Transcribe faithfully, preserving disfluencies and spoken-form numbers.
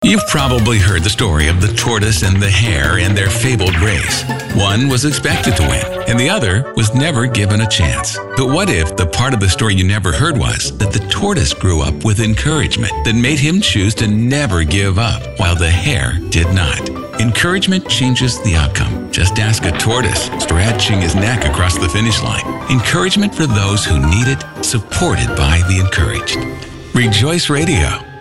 You've probably heard the story of the tortoise and the hare and their fabled race. One was expected to win, and the other was never given a chance. But what if the part of the story you never heard was that the tortoise grew up with encouragement that made him choose to never give up, while the hare did not? Encouragement changes the outcome. Just ask a tortoise stretching his neck across the finish line. Encouragement for those who need it, supported by the encouraged. Rejoice Radio.